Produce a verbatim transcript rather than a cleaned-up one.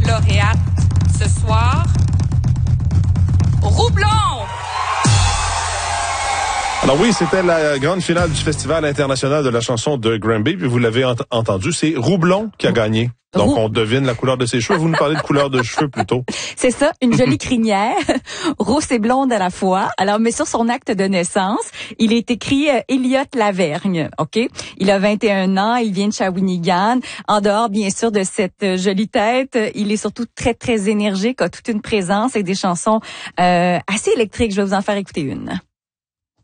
lauréate ce soir, Roublon! Alors oui, c'était la grande finale du Festival international de la chanson de Granby, puis vous l'avez ent- entendu, c'est Roublon qui a gagné. Donc, Roux. on devine la couleur de ses cheveux. Vous nous parlez de couleur de cheveux plutôt. C'est ça, une jolie crinière, rousse et blonde à la fois. Alors, mais sur son acte de naissance, il est écrit euh, Elliott Lavergne, OK? Il a vingt et un ans, il vient de Shawinigan. En dehors, bien sûr, de cette euh, jolie tête, il est surtout très, très énergique, a toute une présence et des chansons euh, assez électriques. Je vais vous en faire écouter une.